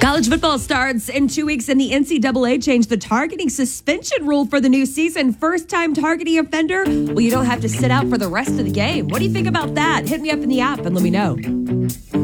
College football starts in 2 weeks, and the NCAA changed the targeting suspension rule for the new season. First-time targeting offender? Well, you don't have to sit out for the rest of the game. What do you think about that? Hit me up in the app and let me know.